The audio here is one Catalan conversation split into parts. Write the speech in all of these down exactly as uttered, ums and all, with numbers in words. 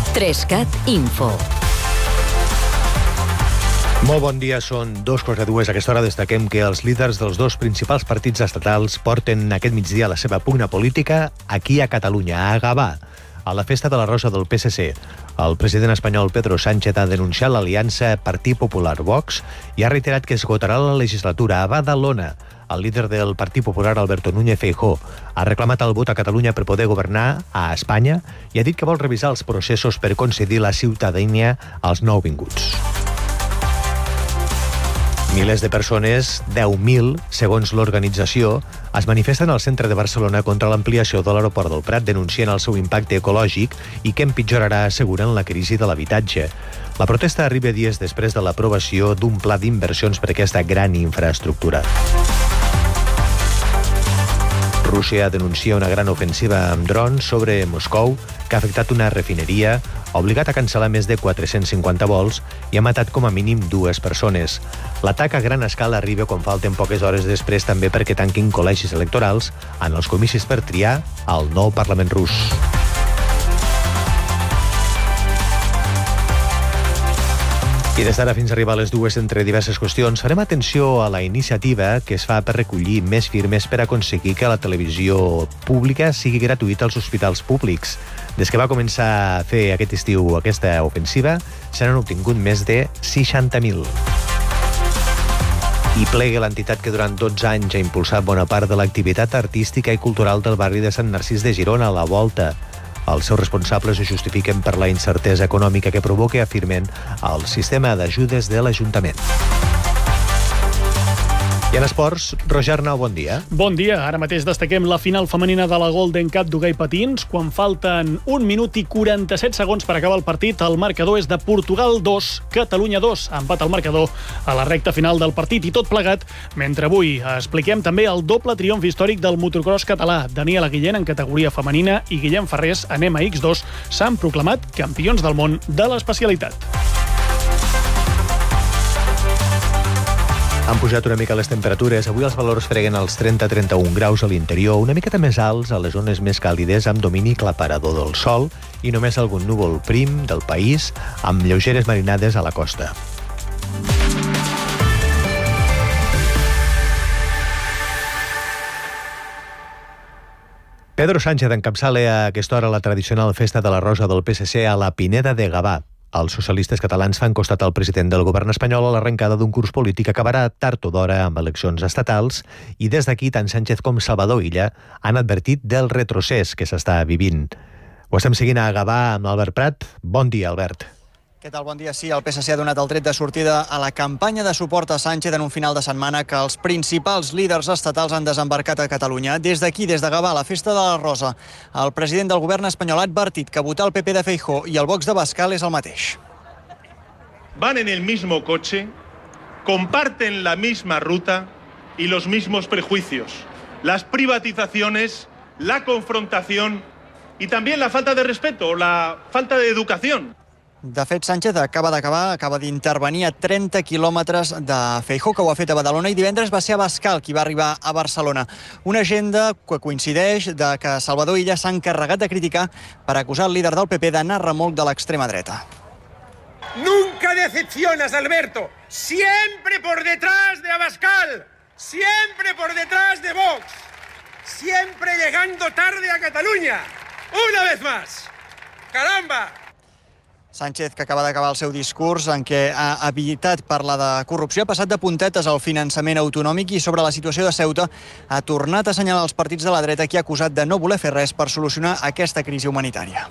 Trescat Info. Molt bon dia, són dos quarts de dues. A aquesta hora destaquem que els líders dels dos principals partits estatals porten aquest migdia la seva pugna política aquí a Catalunya, a Gavà, a la festa de la Rosa del P S C. El president espanyol Pedro Sánchez ha denunciat l'aliança Partit Popular-Vox i ha reiterat que esgotarà la legislatura a Badalona. El líder del Partit Popular, Alberto Núñez Feijóo, ha reclamat el vot a Catalunya per poder governar a Espanya i ha dit que vol revisar els processos per concedir la ciutadania als nouvinguts. Milers de persones, deu mil, segons l'organització, es manifesten al centre de Barcelona contra l'ampliació de l'aeroport del Prat, denuncien el seu impacte ecològic i que empitjorarà, asseguren, la crisi de l'habitatge. La protesta arriba dies després de l'aprovació d'un pla d'inversions per aquesta gran infraestructura. Rússia denuncia una gran ofensiva amb drons sobre Moscou que ha afectat una refineria, ha obligat a cancel·lar més de quatre-cents cinquanta vols i ha matat com a mínim dues persones. L'atac a gran escala arriba quan falten poques hores després també perquè tanquin col·legis electorals en els comicis per triar el nou Parlament rus. I des d'ara fins a arribar a les dues, entre diverses qüestions, farem atenció a la iniciativa que es fa per recollir més firmes per aconseguir que la televisió pública sigui gratuïta als hospitals públics. Des que va començar a fer aquest estiu aquesta ofensiva, se n'han obtingut més de seixanta mil. I Plegue, l'entitat que durant dotze anys ha impulsat bona part de l'activitat artística i cultural del barri de Sant Narcís de Girona, a la Volta. Els seus responsables ho justifiquen per la incertesa econòmica que provoca, afirmen, el sistema d'ajudes de l'Ajuntament. I en esports, Roger Arnau, bon dia. Bon dia. Ara mateix destaquem la final femenina de la Golden Cup d'hoquei patins. Quan falten un minut i quaranta-set segons per acabar el partit, el marcador és de Portugal dos, Catalunya dos. Empat al marcador a la recta final del partit i tot plegat, mentre avui expliquem també el doble triomf històric del motocross català. Daniela Guillén en categoria femenina i Guillem Ferrés en M X dos s'han proclamat campions del món de l'especialitat. Han pujat una mica les temperatures. Avui els valors freguen els trenta a trenta-un graus a l'interior, una miqueta més alts a les zones més càlides amb domini claparador del sol i només algun núvol prim del país amb lleugeres marinades a la costa. Pedro Sánchez encapçala a aquesta hora la tradicional festa de la Rosa del P S C a la Pineda de Gavà. Els socialistes catalans fan costat al president del govern espanyol a l'arrencada d'un curs polític que acabarà tard o d'hora amb eleccions estatals i des d'aquí tant Sánchez com Salvador Illa han advertit del retrocés que s'està vivint. Ho estem seguint a Gavà amb Albert Prat. Bon dia, Albert. Què tal? Bon dia. Sí, el P S C ha donat el tret de sortida a la campanya de suport a Sánchez en un final de setmana que els principals líders estatals han desembarcat a Catalunya. Des d'aquí, des de Gavà, la festa de la Rosa, el president del govern espanyol ha advertit que votar el P P de Feijóo i el Vox de Bascal és el mateix. Van en el mismo coche, comparten la misma ruta y los mismos prejuicios. Las privatizaciones, la confrontación y también la falta de respeto o la falta de educación. De fet, Sánchez acaba d'acabar, acaba d'intervenir a trenta quilòmetres de Feijóo, que ho ha fet a Badalona, i divendres va ser a Bascal qui va arribar a Barcelona. Una agenda que coincideix de que Salvador Illa s'ha encarregat de criticar per acusar el líder del P P d'anar a remolc de l'extrema dreta. Nunca decepcionas, Alberto. Siempre por detrás de Abascal. Siempre por detrás de Vox. Siempre llegando tarde a Cataluña. Una vez más. ¡Caramba! Sánchez, que acaba d'acabar el seu discurs en què ha evitat parlar de corrupció, ha passat de puntetes al finançament autonòmic i sobre la situació de Ceuta ha tornat a assenyalar els partits de la dreta qui ha acusat de no voler fer res per solucionar aquesta crisi humanitària.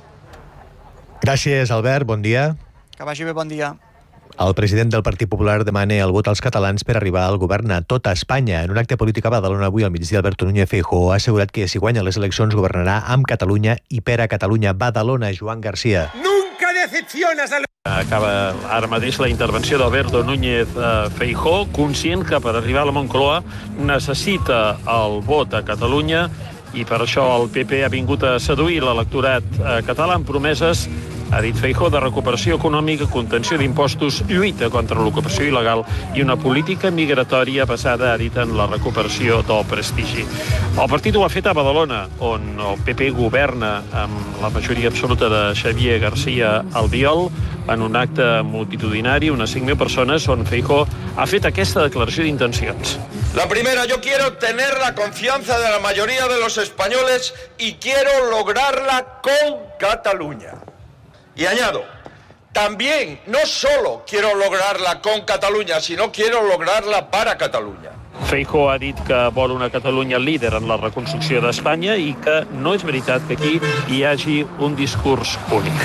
Gràcies, Albert. Bon dia. Que vagi bé, bon dia. El president del Partit Popular demana el vot als catalans per arribar al govern a tota Espanya. En un acte polític a Badalona avui al migdia, Alberto Núñez Feijóo ha assegurat que si guanya les eleccions governarà amb Catalunya i per a Catalunya. Badalona, Joan Garcia. Nunca decepcionas, Alberto. Acaba ara mateix la intervenció d'Alberto Núñez Feijóo, conscient que per arribar a la Moncloa necessita el vot a Catalunya i per això el P P ha vingut a seduir l'electorat català amb promeses ha dit Feijóo, de recuperació econòmica, contenció d'impostos, lluita contra l'ocupació il·legal i una política migratòria basada, ha dit, en la recuperació del prestigi. El partit ho ha fet a Badalona, on el P P governa amb la majoria absoluta de Xavier García Albiol, en un acte multitudinari, unes cinc mil persones, on Feijóo ha fet aquesta declaració d'intencions. La primera, yo quiero tener la confianza de la mayoría de los españoles y quiero lograrla con Cataluña. Y añado, también no solo quiero lograrla con Cataluña, sino quiero lograrla para Cataluña. Feijóo ha dit que vol una Catalunya líder en la reconstrucció d'Espanya i que no és veritat que aquí hi hagi un discurs únic.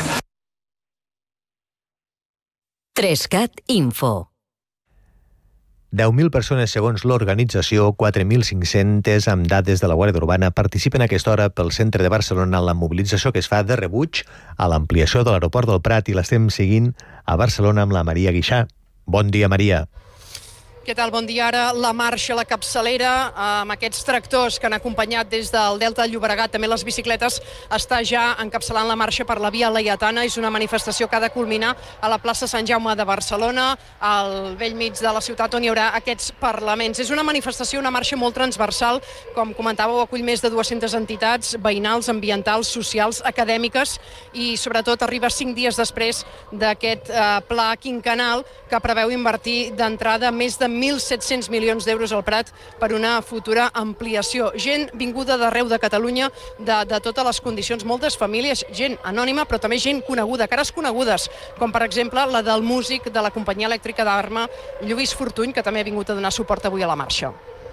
Trescat Info. deu mil persones segons l'organització, quatre mil cinc-centes amb dades de la Guàrdia Urbana participen a aquesta hora pel centre de Barcelona en la mobilització que es fa de rebuig a l'ampliació de l'aeroport del Prat, i l'estem seguint a Barcelona amb la Maria Guixà. Bon dia, Maria. Què tal? Bon dia. Ara la marxa, la capçalera, amb aquests tractors que han acompanyat des del Delta del Llobregat, també les bicicletes, està ja encapçalant la marxa per la Via Laietana. És una manifestació que ha de culminar a la plaça Sant Jaume de Barcelona, al vell mig de la ciutat on hi haurà aquests parlaments. És una manifestació, una marxa molt transversal, com comentàveu, acull més de dues-centes entitats veïnals, ambientals, socials, acadèmiques, i sobretot arriba cinc dies després d'aquest eh, pla quinquennal que preveu invertir d'entrada més de mil set-cents milions d'euros al Prat per una futura ampliació. Gent vinguda d'arreu de Catalunya, de, de totes les condicions, moltes famílies, gent anònima, però també gent coneguda, cares conegudes, com per exemple la del músic de la companyia elèctrica d'Arma, Lluís Fortuny, que també ha vingut a donar suport avui a la marxa.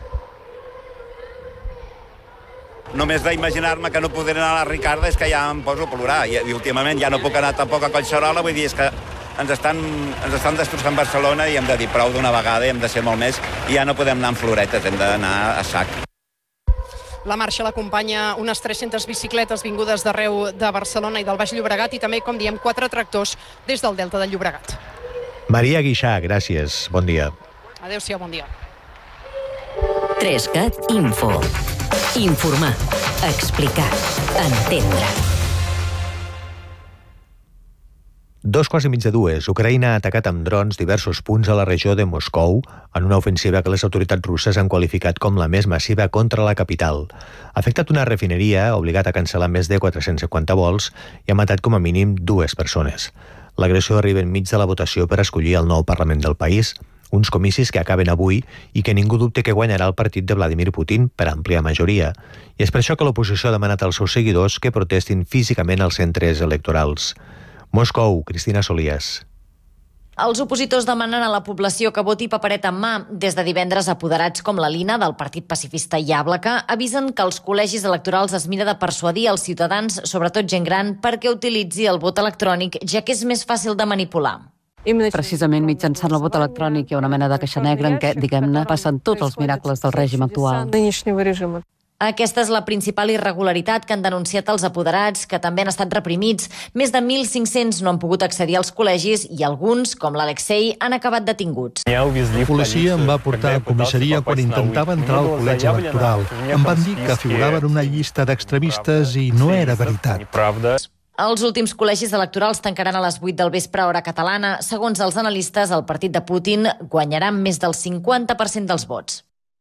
Només d'imaginar-me que no podré anar a la Ricarda és que ja em poso a plorar, i, i últimament ja no puc anar tampoc a Collserola, vull dir, és que ens estan, ens estan destrossant Barcelona i hem de dir prou d'una vegada i hem de ser molt més, i ja no podem anar en floretes, hem d'anar a sac. La marxa l'acompanya unes tres-centes bicicletes vingudes d'arreu de Barcelona i del Baix Llobregat, i també, com diem, quatre tractors des del Delta del Llobregat. Maria Guixà, gràcies. Bon dia. Adéu-siau, bon dia. Trescat Info. Informar, explicar, entendre. Dos quarts i mig de dues. Ucraïna ha atacat amb drons diversos punts a la regió de Moscou en una ofensiva que les autoritats russes han qualificat com la més massiva contra la capital. Ha afectat una refineria, obligat a cancel·lar més de quatre-cents cinquanta vols, i ha matat com a mínim dues persones. L'agressió arriba enmig de la votació per escollir el nou Parlament del país, uns comicis que acaben avui i que ningú dubte que guanyarà el partit de Vladimir Putin per àmplia majoria. I és per això que l'oposició ha demanat als seus seguidors que protestin físicament als centres electorals. Moscou, Cristina Solías. Els opositors demanen a la població que voti papereta en mà. Des de divendres, apoderats com la Lina, del Partit Pacifista Iàblaca, avisen que els col·legis electorals es mira de persuadir els ciutadans, sobretot gent gran, perquè utilitzi el vot electrònic, ja que és més fàcil de manipular. Precisament mitjançant el vot electrònic hi ha una mena de caixa negra en què, diguem-ne, passen tots els miracles del règim actual. Aquesta és la principal irregularitat que han denunciat els apoderats, que també han estat reprimits. Més de mil cinc-cents no han pogut accedir als col·legis i alguns, com l'Alexei, han acabat detinguts. La policia em va portar a comissaria quan intentava entrar al col·legi electoral. Em van dir que figurava en una llista d'extremistes i no era veritat. Els últims col·legis electorals tancaran a les vuit del vespre hora catalana. Segons els analistes, el partit de Putin guanyarà més del cinquanta per cent dels vots.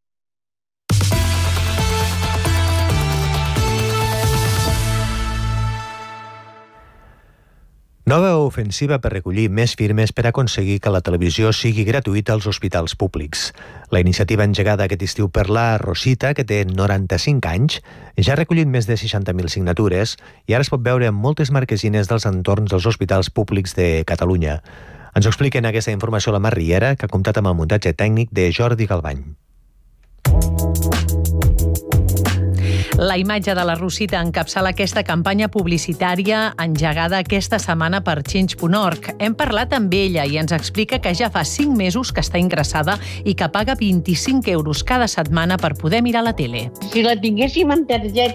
Nova ofensiva per recollir més firmes per aconseguir que la televisió sigui gratuïta als hospitals públics. La iniciativa engegada aquest estiu per la Rosita, que té noranta-cinc anys, ja ha recollit més de seixanta mil signatures i ara es pot veure en moltes marquesines dels entorns dels hospitals públics de Catalunya. Ens ho expliquen aquesta informació la Mar Riera, que ha comptat amb el muntatge tècnic de Jordi Galbany. La imatge de la Rosita encapçala aquesta campanya publicitària engegada aquesta setmana per Change punt org. Hem parlat amb ella i ens explica que ja fa cinc mesos que està ingressada i que paga vint-i-cinc euros cada setmana per poder mirar la tele. Si la tinguéssim en targeta,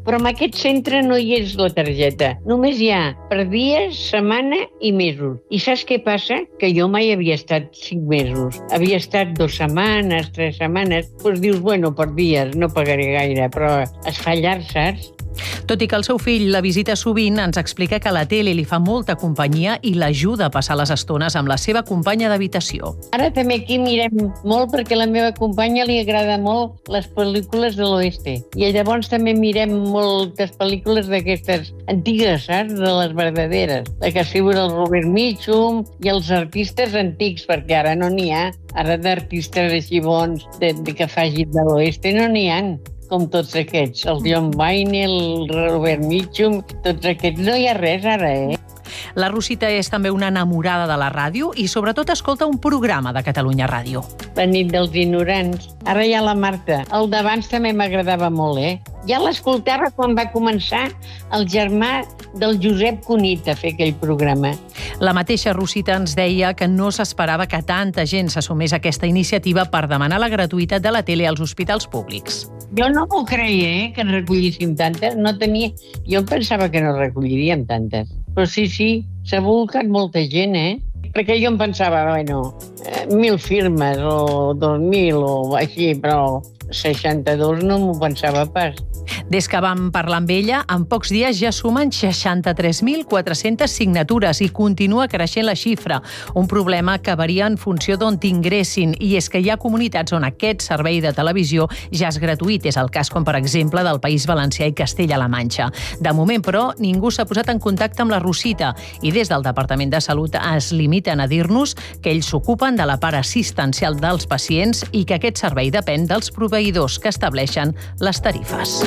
Però en aquest centre no hi és la targeta. Només hi ha per dies, setmana i mesos. I saps què passa? Que jo mai havia estat cinc mesos. Havia estat dues setmanes, tres setmanes. Doncs dius, bueno, per dies, no pagaré gaire, però es fa llarg, saps? Tot i que el seu fill la visita sovint, ens explica que la tele li fa molta companyia i l'ajuda a passar les estones amb la seva companya d'habitació. Ara també aquí mirem molt perquè a la meva companya li agrada molt les pel·lícules de l'oeste. I llavors també mirem moltes pel·lícules d'aquestes antigues, saps? De les verdaderes. La que ha sigut el Robert Mitchum i els artistes antics, perquè ara no n'hi ha. Ara d'artistes així bons de, de que facin de l'oeste no n'hi ha. Com tots aquests, el John Wayne, el Robert Mitchum, tots aquests. No hi ha res ara, eh? La Rosita és també una enamorada de la ràdio i sobretot escolta un programa de Catalunya Ràdio. La nit dels ignorants. Ara hi ha la Marta. El d'abans també m'agradava molt, eh? Ja l'escoltava quan va començar el germà del Josep Cunit a fer aquell programa. La mateixa Rosita ens deia que no s'esperava que tanta gent s'assumés a aquesta iniciativa per demanar la gratuïtat de la tele als hospitals públics. Jo no m'ho creia, eh, que en recollíssim tantes. No tenia... Jo em pensava que no recolliríem tantes. Però sí, sí, s'ha volcat molta gent, eh? Perquè jo em pensava, bueno, mil firmes o dos mil o així, però seixanta-dos no m'ho pensava pas. Des que vam parlar amb ella, en pocs dies ja sumen seixanta-tres mil quatre-centes signatures i continua creixent la xifra, un problema que varia en funció d'on t'ingressin, i és que hi ha comunitats on aquest servei de televisió ja és gratuït. És el cas, com per exemple, del País Valencià i Castella-La Manxa. De moment, però, ningú s'ha posat en contacte amb la Rosita i des del Departament de Salut es limiten a dir-nos que ells s'ocupen de la part assistencial dels pacients i que aquest servei depèn dels proveïdors que estableixen les tarifes.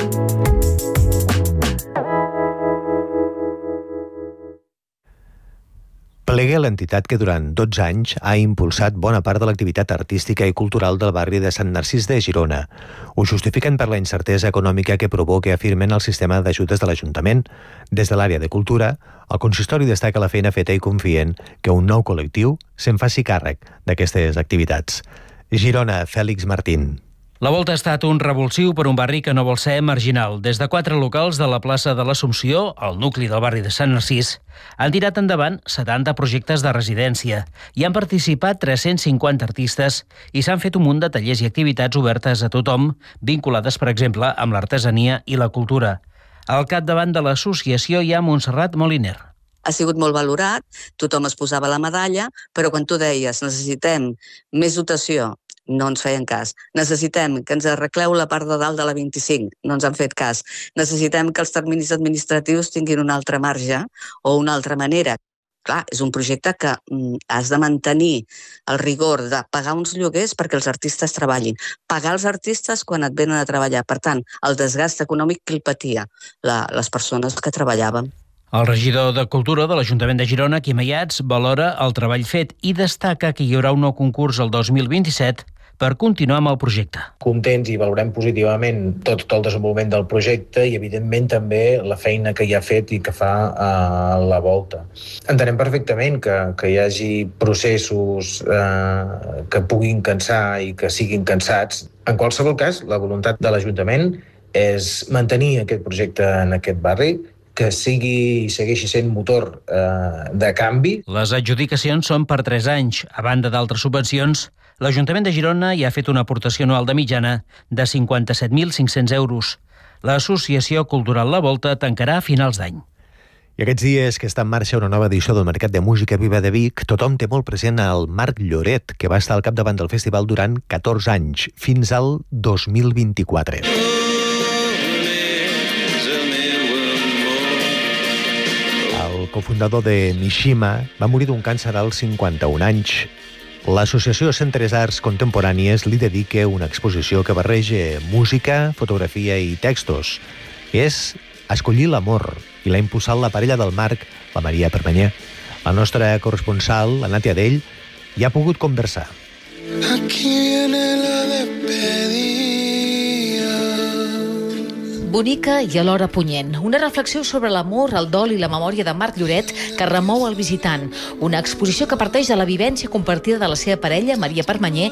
Plegue l'entitat que durant dotze anys ha impulsat bona part de l'activitat artística i cultural del barri de Sant Narcís de Girona. Ho justifiquen per la incertesa econòmica que provoca, afirmen, el sistema d'ajudes de l'Ajuntament. Des de l'àrea de cultura, el consistori destaca la feina feta i confien que un nou col·lectiu se'n faci càrrec d'aquestes activitats. Girona, Fèlix Martín. La volta ha estat un revulsiu per un barri que no vol ser marginal. Des de quatre locals de la plaça de l'Assumpció, el nucli del barri de Sant Narcís, han tirat endavant setanta projectes de residència. Hi han participat tres-cents cinquanta artistes i s'han fet un munt de tallers i activitats obertes a tothom, vinculades, per exemple, amb l'artesania i la cultura. Al capdavant de l'associació hi ha Montserrat Moliner. Ha sigut molt valorat, tothom es posava la medalla, però quan tu deies necessitem més dotació, no ens feien cas. Necessitem que ens arregleu la part de dalt de la vint-i-cinc, no ens han fet cas. Necessitem que els terminis administratius tinguin un altre marge o una altra manera. Clar, és un projecte que mm, has de mantenir el rigor de pagar uns lloguers perquè els artistes treballin. Pagar els artistes quan et venen a treballar. Per tant, el desgast econòmic que el patia la, les persones que treballàvem. El regidor de Cultura de l'Ajuntament de Girona, Quim Ayats, valora el treball fet i destaca que hi haurà un nou concurs el dos mil vint-i-set per continuar amb el projecte. Contents i valorem positivament tot el desenvolupament del projecte i, evidentment, també la feina que hi ha fet i que fa a la volta. Entenem perfectament que, que hi hagi processos eh, que puguin cansar i que siguin cansats. En qualsevol cas, la voluntat de l'Ajuntament és mantenir aquest projecte en aquest barri, que sigui i segueixi sent motor eh, de canvi. Les adjudicacions són per tres anys. A banda d'altres subvencions, l'Ajuntament de Girona hi ha fet una aportació anual de mitjana de cinquanta-set mil cinc-cents euros. L'Associació Cultural La Volta tancarà a finals d'any. I aquests dies que està en marxa una nova edició del Mercat de Música Viva de Vic, tothom té molt present el Marc Lloret, que va estar al capdavant del festival durant catorze anys, fins al dos mil vint-i-quatre. El cofundador de Mishima va morir d'un càncer als cinquanta-un anys. L'associació Centres Arts Contemporànies li dedica una exposició que barreja música, fotografia i textos. És Escollir l'amor, i l'ha impulsat la parella del Marc, la Maria Permanyer. La nostra corresponsal, la Nàtia Dell, hi ha pogut conversar. Aquí viene la despedida. Bonica i alhora punyent. Una reflexió sobre l'amor, el dol i la memòria de Marc Lloret que remou el visitant. Una exposició que parteix de la vivència compartida de la seva parella, Maria Permanyer,